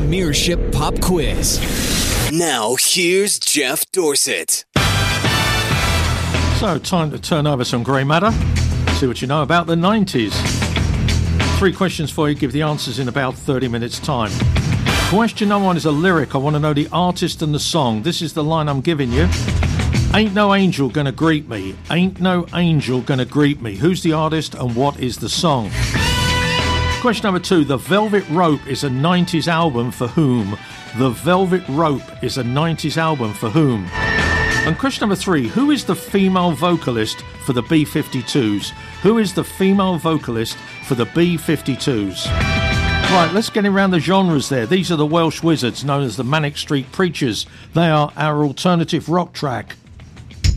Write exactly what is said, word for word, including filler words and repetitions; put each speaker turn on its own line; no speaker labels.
Premiership Pop Quiz. Now, here's Jeff Dorsett.
So, time to turn over some grey matter. See what you know about the nineties. Three questions for you. Give the answers in about thirty minutes' time. Question number one is a lyric. I want to know the artist and the song. This is the line I'm giving you. Ain't no angel gonna greet me. Ain't no angel gonna greet me. Who's the artist and what is the song? Question number two. The Velvet Rope is a nineties album for whom? The Velvet Rope is a nineties album for whom? And question number three. Who is the female vocalist for the B fifty-twos? Who is the female vocalist for the B fifty-twos? Right, let's get around the genres there. These are the Welsh Wizards, known as the Manic Street Preachers. They are our alternative rock track.